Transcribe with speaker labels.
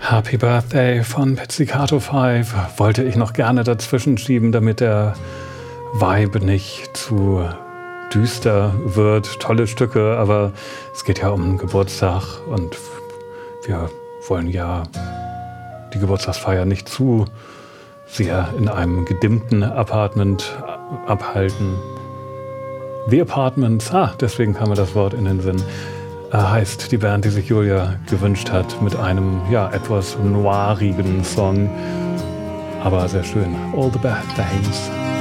Speaker 1: Happy Birthday von Pizzicato 5 wollte ich noch gerne dazwischen schieben, damit der Vibe nicht zu düster wird. Tolle Stücke, aber es geht ja um einen Geburtstag und wir wollen ja die Geburtstagsfeier nicht zu sehr in einem gedimmten Apartment abhalten. The Apartments, deswegen kam mir das Wort in den Sinn. Heißt die Band, die sich Julia gewünscht hat, mit einem etwas noirigen Song, aber sehr schön. All the Bad Things.